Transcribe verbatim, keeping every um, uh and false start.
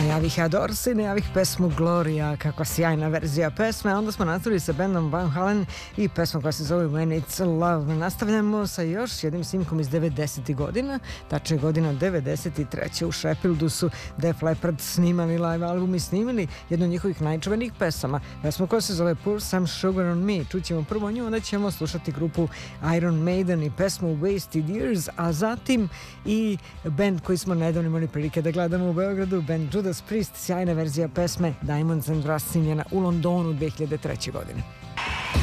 najavih Adorsi, najavih pesmu Gloria, kakva sjajna verzija pesme. Onda smo nastavili sa bandom Van Halen i pesmom koja se zove When It's Love. Nastavljamo sa još jednim snimkom iz devedesetih godina, tačnije godina devedeset treće U Sheffieldu su Def Leppard snimali live album i snimili jednu od njihovih najčuvenijih pesama. Pesma koja se zove Pour Some Sugar on Me. Čućemo prvo nju, onda ćemo slušati grupu Iron Maiden i pesmu Wasted Years, a zatim i band koji smo nedavno imali prilike da gledamo u Beogradu, band Judas Priest, sjajna verzija pesme Diamonds and Rust snimljena u Londonu dve hiljade treće godine.